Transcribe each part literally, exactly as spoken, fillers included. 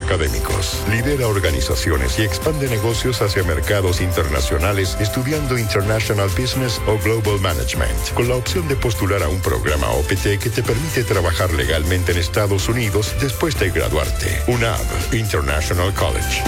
académicos. Lidera organizaciones y expande negocios hacia mercados internacionales estudiando International Business o Global Management, con la opción de postular a un programa O P T que te permite trabajar legalmente en Estados Unidos después de graduarte. U N A B, International College.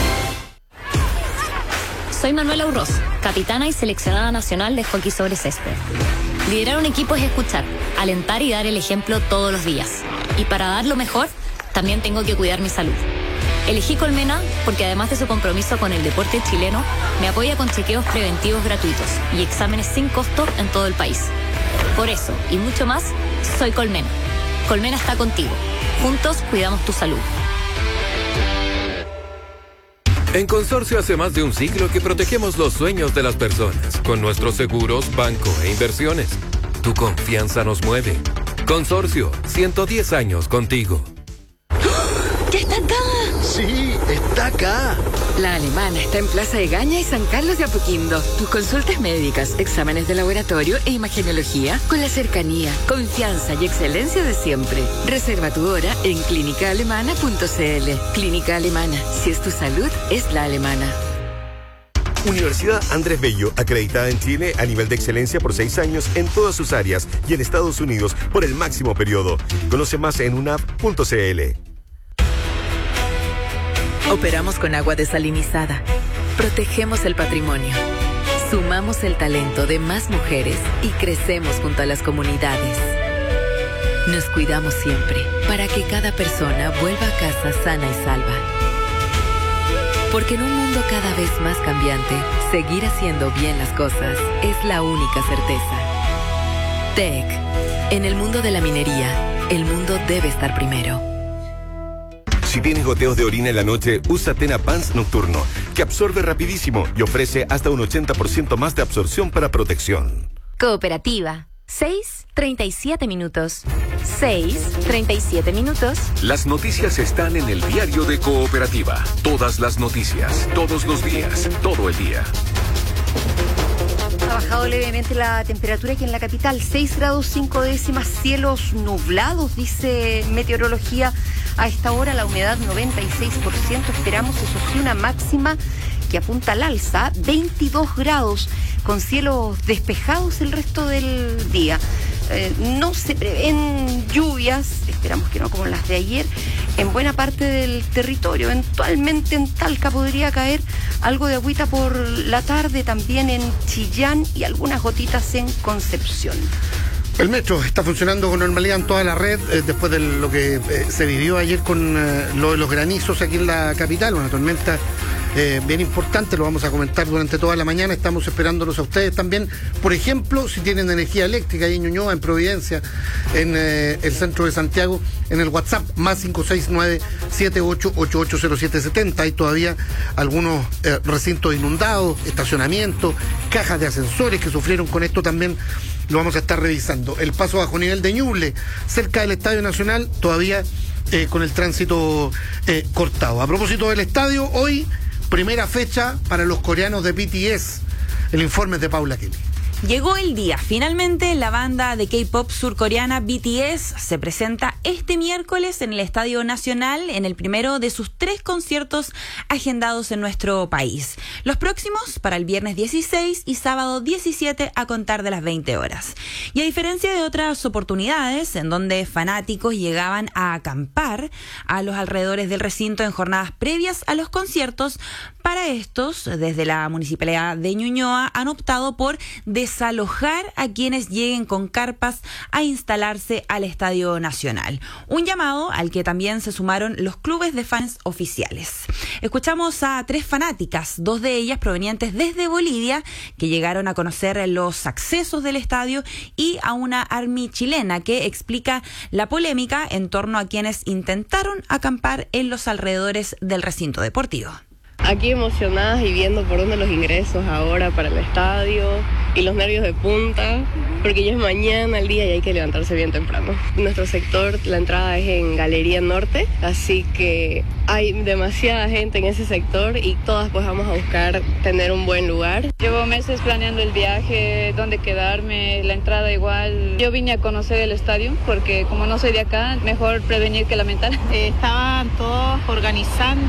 Soy Manuela Urroz, capitana y seleccionada nacional de hockey sobre césped. Liderar un equipo es escuchar, alentar y dar el ejemplo todos los días. Y para dar lo mejor, también tengo que cuidar mi salud. Elegí Colmena porque además de su compromiso con el deporte chileno, me apoya con chequeos preventivos gratuitos y exámenes sin costo en todo el país. Por eso, y mucho más, soy Colmena. Colmena está contigo. Juntos cuidamos tu salud. En Consorcio hace más de un siglo que protegemos los sueños de las personas con nuestros seguros, banco e inversiones. Tu confianza nos mueve. Consorcio, ciento diez años contigo. ¡Ya está acá! Sí, está acá. La Alemana está en Plaza de Gaña y San Carlos de Apoquindo. Tus consultas médicas, exámenes de laboratorio e imagenología con la cercanía, confianza y excelencia de siempre. Reserva tu hora en clínica alemana punto c l. Clínica Alemana. Si es tu salud, es la alemana. Universidad Andrés Bello, acreditada en Chile a nivel de excelencia por seis años en todas sus áreas y en Estados Unidos por el máximo periodo. Conoce más en u n a b punto c l. Operamos con agua desalinizada. Protegemos el patrimonio. Sumamos el talento de más mujeres y crecemos junto a las comunidades. Nos cuidamos siempre para que cada persona vuelva a casa sana y salva. Porque en un mundo cada vez más cambiante, seguir haciendo bien las cosas es la única certeza. T E C. En el mundo de la minería, el mundo debe estar primero. Si tienes goteos de orina en la noche, usa Tena Pants Nocturno, que absorbe rapidísimo y ofrece hasta un ochenta por ciento más de absorción para protección. Cooperativa. seis, treinta y siete minutos. seis, treinta y siete minutos. Las noticias están en el diario de Cooperativa. Todas las noticias, todos los días, todo el día. Ha bajado levemente la temperatura aquí en la capital, seis grados cinco décimas, cielos nublados, dice meteorología. A esta hora la humedad noventa y seis por ciento, esperamos eso sí una máxima que apunta al alza, veintidós grados, con cielos despejados el resto del día. Eh, no se prevén lluvias, esperamos que no como las de ayer, en buena parte del territorio. Eventualmente en Talca podría caer algo de agüita por la tarde, también en Chillán y algunas gotitas en Concepción. El metro está funcionando con normalidad en toda la red, eh, después de lo que eh, se vivió ayer con eh, lo de los granizos aquí en la capital, una tormenta eh, bien importante, lo vamos a comentar durante toda la mañana, estamos esperándolos a ustedes también, por ejemplo, si tienen energía eléctrica ahí en Ñuñoa, en Providencia, en eh, el centro de Santiago, en el WhatsApp, más cinco seis nueve, siete ocho ocho ocho cero siete siete cero, hay todavía algunos eh, recintos inundados, estacionamientos, cajas de ascensores que sufrieron con esto también. Lo vamos a estar revisando. El paso bajo nivel de Ñuble, cerca del Estadio Nacional, todavía eh, con el tránsito eh, cortado. A propósito del estadio, hoy, primera fecha para los coreanos de B T S. El informe es de Paula Kelly. Llegó el día. Finalmente, la banda de K-pop surcoreana B T S se presenta este miércoles en el Estadio Nacional en el primero de sus tres conciertos agendados en nuestro país. Los próximos para el viernes dieciséis y sábado diecisiete a contar de las veinte horas. Y a diferencia de otras oportunidades en donde fanáticos llegaban a acampar a los alrededores del recinto en jornadas previas a los conciertos, para estos, desde la Municipalidad de Ñuñoa han optado por desalojar a quienes lleguen con carpas a instalarse al Estadio Nacional. Un llamado al que también se sumaron los clubes de fans oficiales. Escuchamos a tres fanáticas, dos de ellas provenientes desde Bolivia, que llegaron a conocer los accesos del estadio, y a una army chilena que explica la polémica en torno a quienes intentaron acampar en los alrededores del recinto deportivo. Aquí emocionadas y viendo por dónde los ingresos ahora para el estadio y los nervios de punta, porque ya es mañana el día y hay que levantarse bien temprano. Nuestro sector, la entrada es en Galería Norte, así que hay demasiada gente en ese sector y todas pues vamos a buscar tener un buen lugar. Llevo meses planeando el viaje, dónde quedarme, la entrada igual. Yo vine a conocer el estadio porque como no soy de acá, mejor prevenir que lamentar. Eh, estaban todos organizando